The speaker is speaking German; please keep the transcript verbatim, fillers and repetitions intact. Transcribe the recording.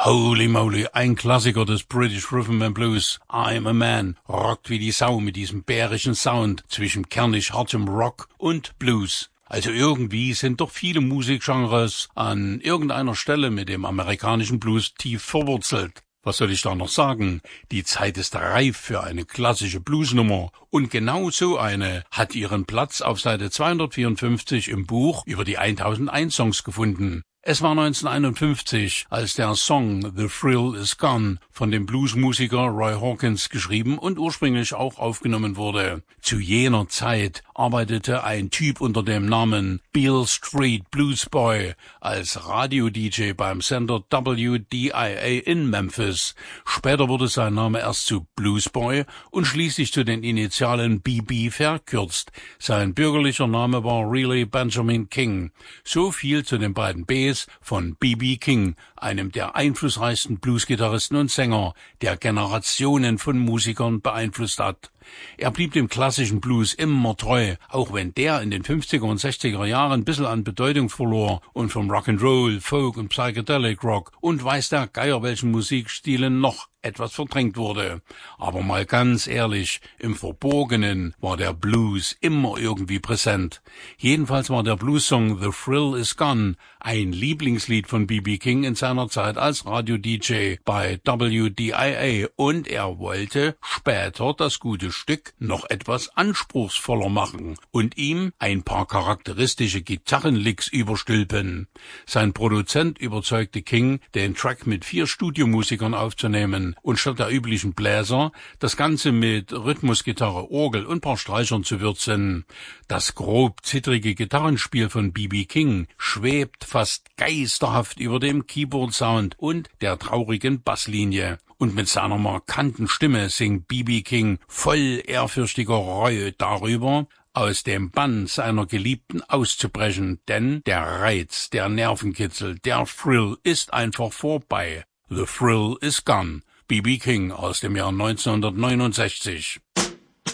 Holy moly, ein Klassiker des British Rhythm and Blues. I'm a Man rockt wie die Sau mit diesem bärischen Sound zwischen kernig hartem Rock und Blues. Also irgendwie sind doch viele Musikgenres an irgendeiner Stelle mit dem amerikanischen Blues tief verwurzelt. Was soll ich da noch sagen? Die Zeit ist reif für eine klassische Bluesnummer. Und genau so eine hat ihren Platz auf Seite zweihundertvierundfünfzig im Buch über die tausendeins Songs gefunden. Es war neunzehnhunderteinundfünfzig, als der Song The Thrill Is Gone von dem Bluesmusiker Roy Hawkins geschrieben und ursprünglich auch aufgenommen wurde. Zu jener Zeit arbeitete ein Typ unter dem Namen Beale Street Blues Boy als Radio-D J beim Sender W D I A in Memphis. Später wurde sein Name erst zu Blues Boy und schließlich zu den Initialen B B verkürzt. Sein bürgerlicher Name war Riley Benjamin King. So viel zu den beiden Bs von B B King, einem der einflussreichsten Bluesgitarristen und Sänger, der Generationen von Musikern beeinflusst hat. Er blieb dem klassischen Blues immer treu, auch wenn der in den fünfziger und sechziger Jahren ein bisschen an Bedeutung verlor und vom Rock'n'Roll, Folk und Psychedelic Rock und weiß der Geier welchen Musikstilen noch etwas verdrängt wurde. Aber mal ganz ehrlich, im Verborgenen war der Blues immer irgendwie präsent. Jedenfalls war der Blues-Song The Thrill Is Gone ein Lieblingslied von B B King in seiner Zeit als Radio-D J bei W D I A und er wollte später das gute Stück noch etwas anspruchsvoller machen und ihm ein paar charakteristische Gitarrenlicks überstülpen. Sein Produzent überzeugte King, den Track mit vier Studiomusikern aufzunehmen und statt der üblichen Bläser das Ganze mit Rhythmusgitarre, Orgel und paar Streichern zu würzen. Das grob zittrige Gitarrenspiel von B B King schwebt fast geisterhaft über dem Keyboard-Sound und der traurigen Basslinie. Und mit seiner markanten Stimme singt B B King voll ehrfürchtiger Reue darüber, aus dem Bann seiner Geliebten auszubrechen, denn der Reiz, der Nervenkitzel, der Thrill ist einfach vorbei. The Thrill is Gone. B B King aus dem Jahr neunzehnhundertneunundsechzig.